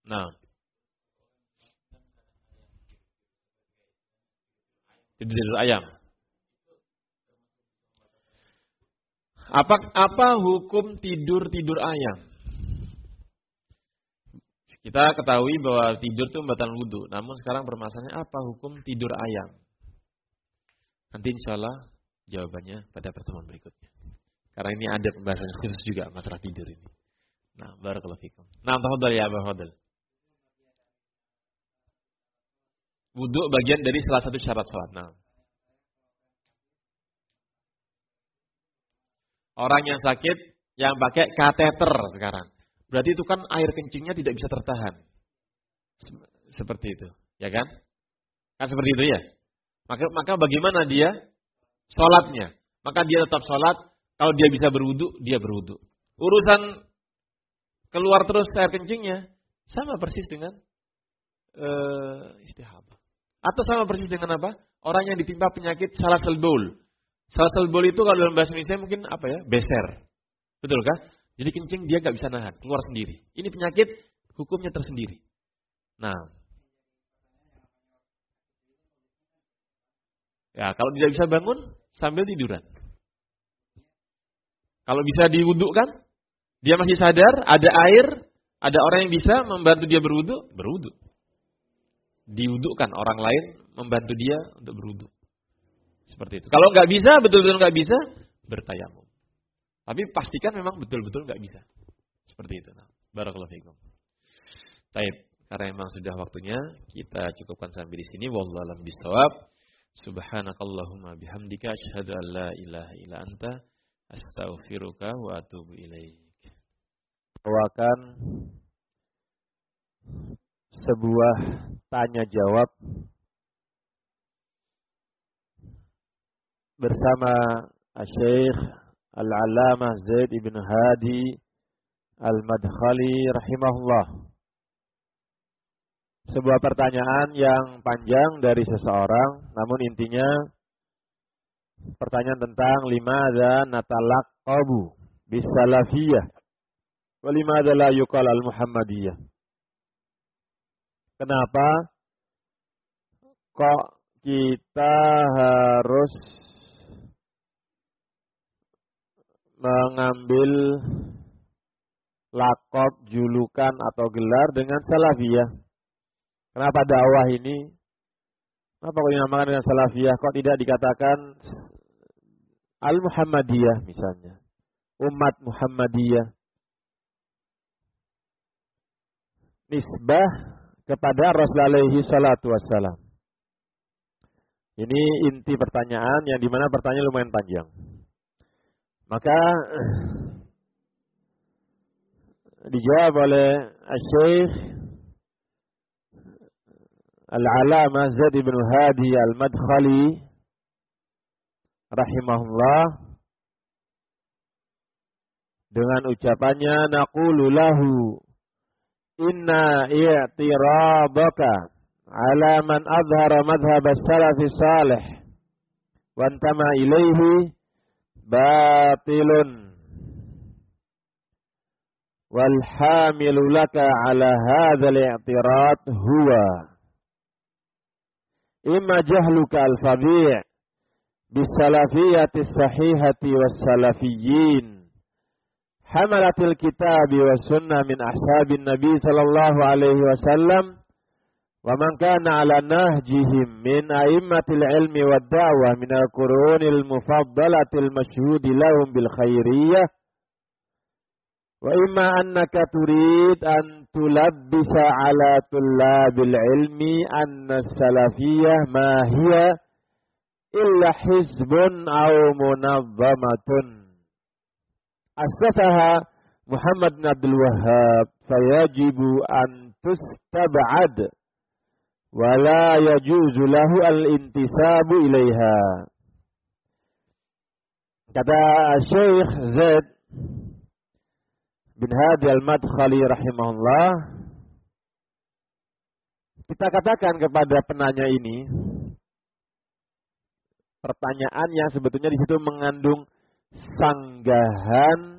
Nah, tidur ayam. Apa hukum tidur ayam? Kita ketahui bahwa tidur itu membatalkan wudu. Namun sekarang permasalahannya apa hukum tidur ayam? Nanti insya Allah jawabannya pada pertemuan berikutnya. Karena ini ada pembahasan khusus juga masalah tidur ini. Nah, barakallahu fikum. Nah, tafadhal ya Abu Fadl. Wudu bagian dari salah satu syarat salat. Nah, orang yang sakit yang pakai kateter sekarang. Berarti itu kan air kencingnya tidak bisa tertahan. Seperti itu, ya kan? Kan seperti itu ya. Maka bagaimana dia sholatnya? Maka dia tetap sholat. Kalau dia bisa berwudu, dia berwudu. Urusan keluar terus air kencingnya sama persis dengan istihadah. Atau sama persis dengan apa? Orang yang ditimpa penyakit salasul baul. Salasul baul itu kalau dalam bahasa Indonesia mungkin apa ya? Beser. Betul kah? Jadi kencing dia nggak bisa nahan, keluar sendiri. Ini penyakit hukumnya tersendiri. Nah, ya kalau tidak bisa bangun sambil tiduran. Kalau bisa diwudukkan, dia masih sadar, ada air, ada orang yang bisa membantu dia berwudu, berwudu. Diwudukkan orang lain membantu dia untuk berwudu. Seperti itu. Kalau nggak bisa, betul-betul nggak bisa, bertayamum. Tapi pastikan memang betul-betul nggak bisa. Seperti itu. Nah, barakallahu fiikum. Baik, karena memang sudah waktunya, kita cukupkan sampai di sini. Wallahu a'lam bishawab. Subhanakallahumma bihamdika asyhadu an la ilaha illa anta astaghfiruka wa atubu ilaik. Bawakan sebuah tanya jawab bersama Syekh Al-Allamah Zaid ibn Hadi Al-Madkhali rahimahullah. Sebuah pertanyaan yang panjang dari seseorang, namun intinya pertanyaan tentang limadza natalaqqabu bis-salafiyah wa limadza la yuqal al-muhammadiyah. Kenapa kok kita harus mengambil lakop, julukan atau gelar dengan salafiyah? Kenapa dakwah ini? Kenapa kok dinamakan dengan salafiyah? Kok tidak dikatakan al-Muhammadiyah misalnya? Umat Muhammadiyah. Nisbah kepada Rasul alaihi salatu wassalam. Ini inti pertanyaan yang dimana pertanyaan lumayan panjang. Maka dijawab oleh Syekh Al-Allamah Zaid ibn Hadi Al-Madkhali rahimahullah dengan ucapannya, naqulu lahu inna i'tiradaka ala man azhara madhhab as-salaf salih wa antama ilaihi batilun wal hamilu laka ala hadzal i'tirad huwa imma jahluka al-fadhi' bis-salafiyyati as-sahihati was-salafiyyin hamalatil kitabi was sunnah min ashabin nabi sallallahu alaihi wasallam wa man kana ala nahjihim min a'immatil ilmi wad da'wah min al-qurunil mufaddalatil mashhudi lahum bil khairiyyah wa imma annaka turid an tulabbisa ala tullabil ilmi anna salafiyah ma hiya illa hizbun aw munazzamatun asasaha Muhammad bin Abdul Wahhab fayajibu an tustab'ad wala yajuzu lahu al-intisabu ilaiha. Kata Syekh Zaid bin Hadi Al-Madkhali rahimahullah, kita katakan kepada penanya ini pertanyaan yang sebetulnya di situ mengandung sanggahan